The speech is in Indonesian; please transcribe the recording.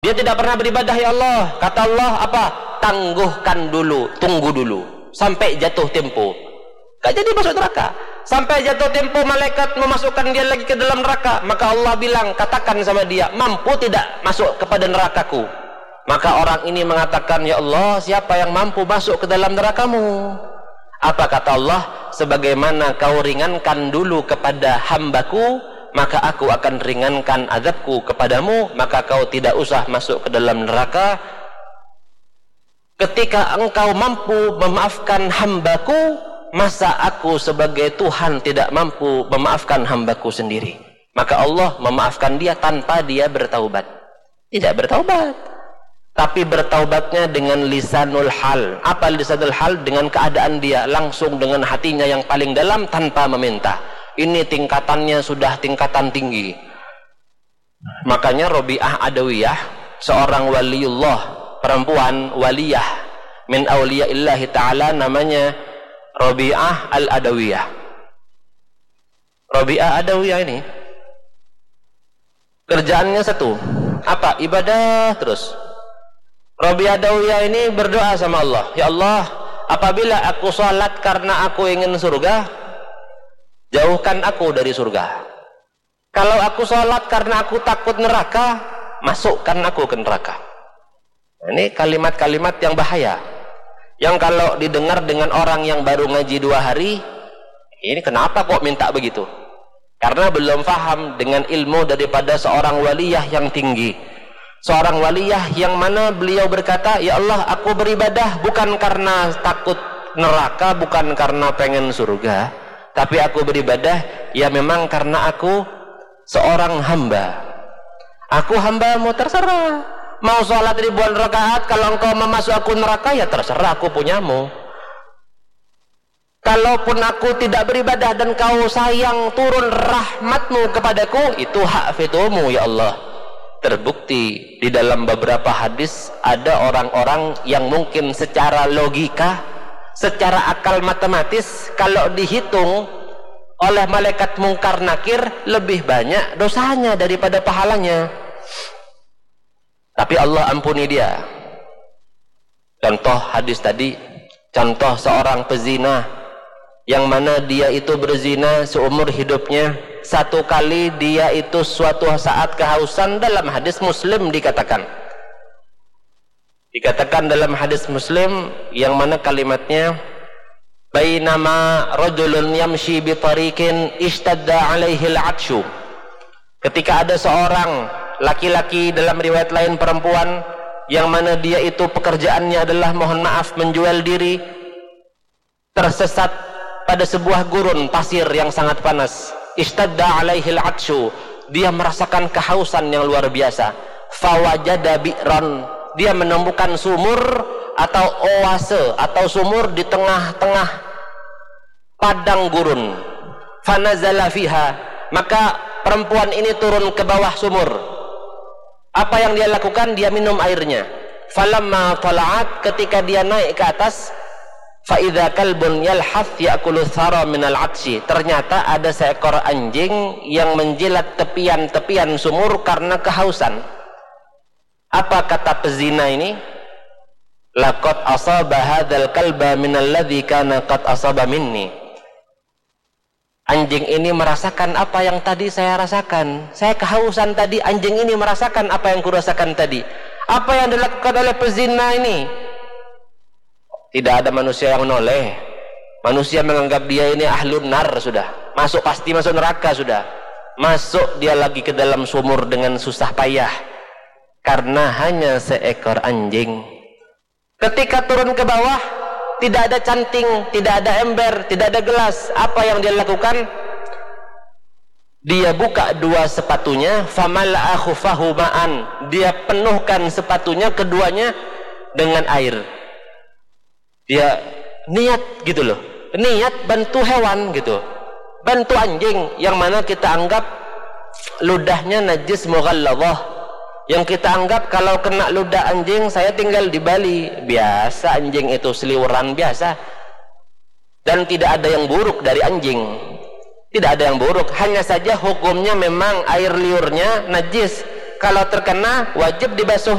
dia tidak pernah beribadah, ya Allah. Kata Allah apa? Tangguhkan dulu, tunggu dulu sampai jatuh tempo. Gak jadi masuk neraka. Sampai jatuh tempo malaikat memasukkan dia lagi ke dalam neraka. Maka Allah bilang, katakan sama dia, mampu tidak masuk kepada nerakaku? Maka orang ini mengatakan, ya Allah, siapa yang mampu masuk ke dalam nerakamu? Apa kata Allah? Sebagaimana kau ringankan dulu kepada hambaku, maka aku akan ringankan azabku kepadamu, maka kau tidak usah masuk ke dalam neraka. Ketika engkau mampu memaafkan hambaku, masa aku sebagai Tuhan tidak mampu memaafkan hambaku sendiri? Maka Allah memaafkan dia tanpa dia bertaubat. Tidak bertaubat, tapi bertaubatnya dengan lisanul hal. Apa lisanul hal? Dengan keadaan dia langsung dengan hatinya yang paling dalam tanpa meminta. Ini tingkatannya sudah tingkatan tinggi. Makanya Rabi'ah Adawiyah, seorang waliullah, perempuan waliyah min awliyaillahi ta'ala, namanya Rabi'ah Al-Adawiyah. Rabi'ah Adawiyah ini kerjaannya satu, apa? Ibadah terus. Rabi'ah Adawiyah ini berdoa sama Allah, ya Allah, apabila aku salat karena aku ingin surga, jauhkan aku dari surga. Kalau aku salat karena aku takut neraka, masukkan aku ke neraka. Ini kalimat-kalimat yang bahaya, yang kalau didengar dengan orang yang baru ngaji 2 hari, ini kenapa kok minta begitu? Karena belum paham dengan ilmu daripada seorang waliyah yang tinggi. Seorang waliyah yang mana beliau berkata, ya Allah, aku beribadah bukan karena takut neraka, bukan karena pengen surga, tapi aku beribadah ya memang karena aku seorang hamba. Aku hambamu, terserah. Mau sholat ribuan rakaat, kalau engkau memasuk aku neraka, ya terserah, aku punyamu. Kalaupun aku tidak beribadah dan kau sayang turun rahmatmu kepadaku, itu hak fitumu, ya Allah. Terbukti di dalam beberapa hadis ada orang-orang yang mungkin secara logika, secara akal matematis, kalau dihitung oleh malaikat mungkar nakir, lebih banyak dosanya daripada pahalanya, tapi Allah ampuni dia. Contoh hadis tadi, contoh seorang pezina yang mana dia itu berzina seumur hidupnya, 1 kali dia itu suatu saat kehausan. Dalam hadis Muslim dikatakan dalam hadis Muslim yang mana kalimatnya, bainama rajulun yamshi bi tariqin ishtadda alaihi al-'atshu. Ketika ada seorang laki-laki, dalam riwayat lain perempuan, yang mana dia itu pekerjaannya adalah, mohon maaf, menjual diri, tersesat pada sebuah gurun pasir yang sangat panas. Ishtadda alaihi al-'atshu, dia merasakan kehausan yang luar biasa. Fawajada bi'ran, dia menemukan sumur atau oase atau sumur di tengah-tengah padang gurun. Fanazala fiha, maka perempuan ini turun ke bawah sumur. Apa yang dia lakukan? Dia minum airnya. Falamma tala'at, ketika dia naik ke atas, fa idza kalbun yalhath ya'kulu thara minal 'atshi, ternyata ada seekor anjing yang menjilat tepian-tepian sumur karena kehausan. Apa kata pezina ini? Laqad asaba hadzal kalba minal ladzi kana qad asaba minni. Anjing ini merasakan apa yang tadi saya rasakan. Saya kehausan tadi, anjing ini merasakan apa yang kurasakan tadi. Apa yang dilakukan oleh pezina ini? Tidak ada manusia yang menoleh. Manusia menganggap dia ini ahlun nar sudah. Masuk, pasti masuk neraka sudah. Masuk dia lagi ke dalam sumur dengan susah payah. Karena hanya seekor anjing. Ketika turun ke bawah, tidak ada canting, tidak ada ember, tidak ada gelas. Apa yang dia lakukan? Dia buka 2 sepatunya, famala'a khufahu ma'an. Dia penuhkan sepatunya keduanya dengan air. Dia niat gitu loh, niat bantu hewan gitu, bantu anjing yang mana kita anggap ludahnya najis mughalladhah, yang kita anggap kalau kena ludah anjing, saya tinggal di Bali, biasa anjing itu seliweran biasa, dan tidak ada yang buruk dari anjing, tidak ada yang buruk, hanya saja hukumnya memang air liurnya najis. Kalau terkena wajib dibasuh